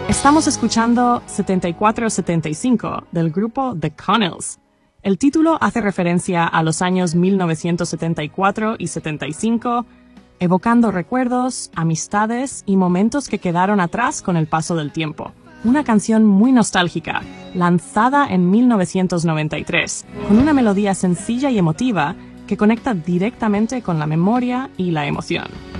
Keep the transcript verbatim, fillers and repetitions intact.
Estamos escuchando setenta y cuatro setenta y cinco del grupo The Connells. El título hace referencia a los años mil novecientos setenta y cuatro y setenta y cinco, evocando recuerdos, amistades y momentos que quedaron atrás con el paso del tiempo. Una canción muy nostálgica, lanzada en mil novecientos noventa y tres, con una melodía sencilla y emotiva que conecta directamente con la memoria y la emoción.